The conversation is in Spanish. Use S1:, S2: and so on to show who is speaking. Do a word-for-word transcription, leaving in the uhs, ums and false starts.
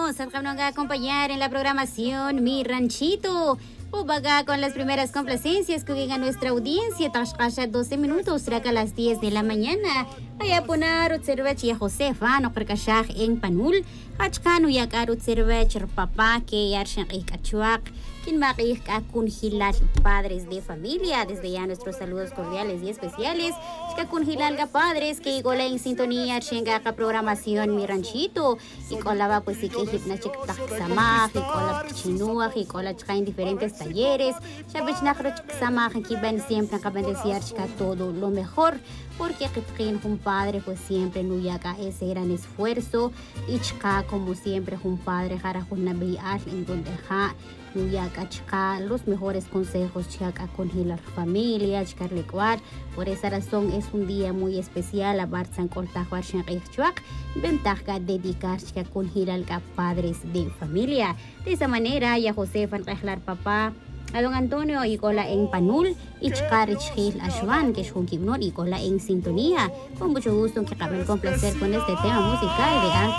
S1: amigos, acabamos de acompañar en la programación Mi Ranchito. Ubaga con las primeras complacencias que llega a nuestra audiencia. Tashkasha doce minutos, será a las diez de la mañana. Vaya poner observa Chia Josefa, no percashah en Panul. Hachkan uyakar observa papá que yarshan ikachuak. Quien va a congelar padres de familia. Desde ya nuestros saludos cordiales y especiales. Chica congelar padres que igual en sintonía chenga programación Mi Ranchito. Y con la va pues sí que hipnachik taksamaj, y con la chinua, y con la chica en diferentes talleres. Chabich nachro chiksamaj que ven siempre a bendecir chica todo lo mejor. Porque que un padre pues siempre no yaga ese gran esfuerzo. Y chica como siempre un padre jara un nabi en donde ja. Nuyaga chica, los mejores consejos chica congelar familia, chica licuar. Por esa razón es un día muy especial a Barsan Cortajuar Shanrichuak, ventaja dedicar chica congelar a padres de familia. De esa manera ya José van a papá a don Antonio y cola en Panul y chica Richil Ashwan que es un gimnón y cola en sintonía. Con mucho gusto que acaben con placer con este tema musical de